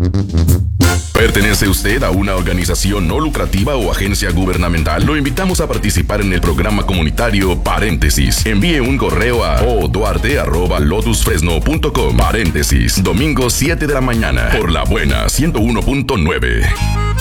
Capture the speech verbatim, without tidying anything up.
¿Pertenece usted a una organización no lucrativa o agencia gubernamental? Lo invitamos a participar en el programa comunitario Paréntesis. Envíe un correo a oduarte arroba lotus fresno punto com. Paréntesis, domingo siete de la mañana, por La Buena ciento uno punto nueve.